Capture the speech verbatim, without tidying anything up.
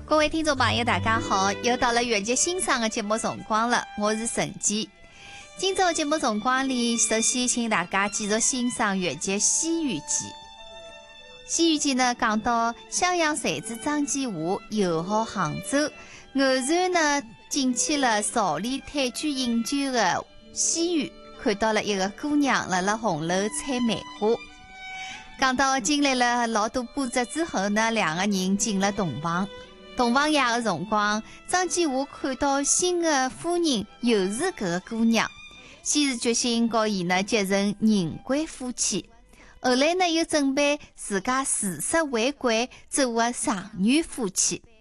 各位聽眾朋友大家好，又到了越劇欣賞的節目辰光了，我是陳姬。今朝節目辰光裏，首先請大家繼續欣賞越劇《西遊記》。《西遊記》呢講到襄陽才子張繼武遊學杭州，偶然呢進去了少林太極飲酒的西園，看到了一個姑娘辣辣紅樓採梅花。講到經歷了老多波折之後呢，兩個人進了洞房。洞房夜的辰光，張繼武看到新的夫人又是這個姑娘，先是決心和伊呢結成人貴夫妻，後來呢又準備自家誓死為歸，做個長女夫妻。